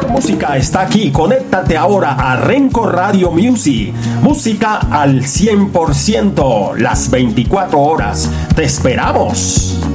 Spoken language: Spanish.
mejor música está aquí. Conéctate ahora a Renco Radio Music. Música al 100%, las 24 horas. ¡Te esperamos!